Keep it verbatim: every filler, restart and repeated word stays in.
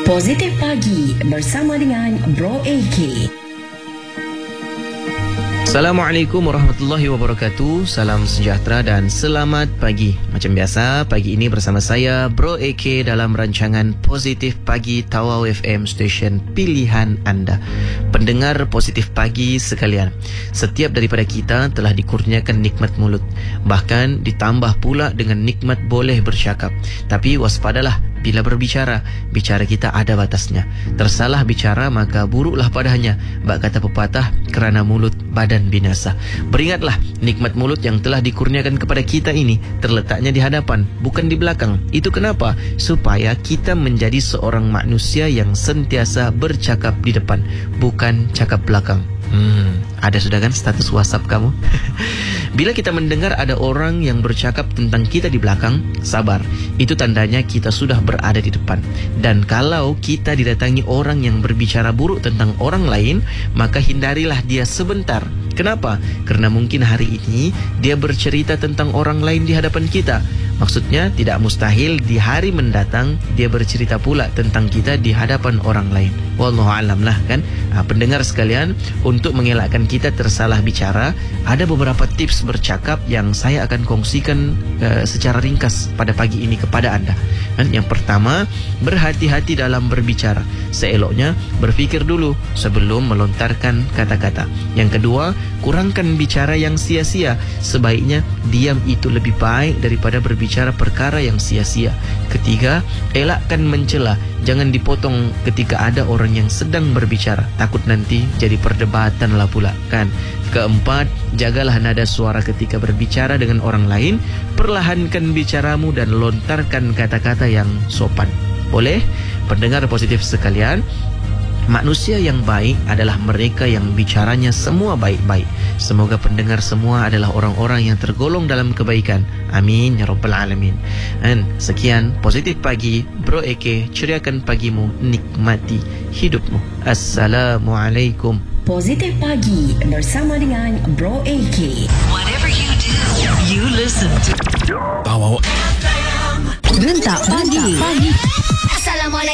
Positif Pagi bersama dengan Bro A K. Assalamualaikum warahmatullahi wabarakatuh. Salam sejahtera dan selamat pagi. Macam biasa, pagi ini bersama saya Bro A K dalam rancangan Positif Pagi Tawau F M, stesen pilihan anda. Pendengar Positif Pagi sekalian, setiap daripada kita telah dikurniakan nikmat mulut, bahkan ditambah pula dengan nikmat boleh bercakap. Tapi waspadalah, bila berbicara, bicara kita ada batasnya. Tersalah bicara maka buruklah padanya. Bak kata pepatah, kerana mulut badan binasa. Beringatlah, nikmat mulut yang telah dikurniakan kepada kita ini terletaknya di hadapan, bukan di belakang. Itu kenapa? Supaya kita menjadi seorang manusia yang sentiasa bercakap di depan, bukan cakap belakang. Hmm, ada sudah kan status WhatsApp kamu? Bila kita mendengar ada orang yang bercakap tentang kita di belakang, sabar. Itu tandanya kita sudah berada di depan. Dan kalau kita didatangi orang yang berbicara buruk tentang orang lain, maka hindarilah dia sebentar. Kenapa? Karena mungkin hari ini dia bercerita tentang orang lain di hadapan kita. Maksudnya tidak mustahil di hari mendatang dia bercerita pula tentang kita di hadapan orang lain. Wallahu alam lah kan. Ha, pendengar sekalian, untuk mengelakkan kita tersalah bicara, ada beberapa tips bercakap yang saya akan kongsikan uh, secara ringkas pada pagi ini kepada anda. Dan yang pertama, berhati-hati dalam berbicara. Seeloknya berfikir dulu sebelum melontarkan kata-kata. Yang kedua, kurangkan bicara yang sia-sia. Sebaiknya diam itu lebih baik daripada berbicara perkara yang sia-sia. Ketiga, elakkan mencela. Jangan dipotong ketika ada orang yang sedang berbicara. Takut nanti jadi perdebatan lah pula kan. Keempat, jagalah nada suara ketika berbicara dengan orang lain. Perlahankan bicaramu dan lontarkan kata-kata yang sopan. Boleh? Pendengar positif sekalian, manusia yang baik adalah mereka yang bicaranya semua baik-baik. Semoga pendengar semua adalah orang-orang yang tergolong dalam kebaikan. Amin ya rabbal alamin. Dan sekian Positif Pagi Bro A K, ceriakan pagimu, nikmati hidupmu. Assalamualaikum. Positif Pagi bersama dengan Bro A K. Whatever you do, you listen to Tawau Rentak pagi. Pagi. Assalamualaikum.